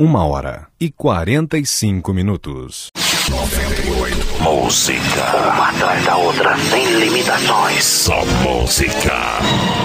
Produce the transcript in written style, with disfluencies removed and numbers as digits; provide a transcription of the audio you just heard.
1h45. 98. Música. Uma atrás da outra, sem limitações. Só música.